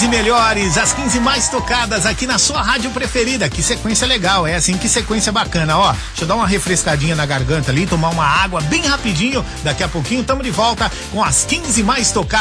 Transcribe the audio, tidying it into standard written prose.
melhores, as 15 mais tocadas aqui na sua rádio preferida. Que sequência legal, é assim, que sequência bacana. Ó, deixa eu dar uma refrescadinha na garganta ali, tomar uma água bem rapidinho. Daqui a pouquinho estamos de volta com as 15 mais tocadas.